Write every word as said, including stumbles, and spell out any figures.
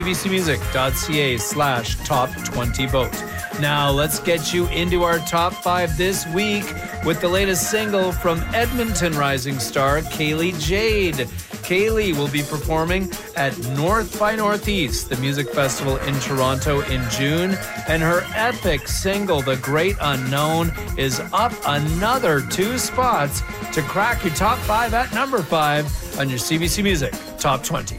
cbcmusic.ca slash top 20 vote. Now let's get you into our top five this week with the latest single from Edmonton rising star Kaylee Jade. Kaylee will be performing at North by Northeast, the music festival in Toronto in June, and her epic single, The Great Unknown, is up another two spots to crack your top five at number five on your C B C Music Top twenty.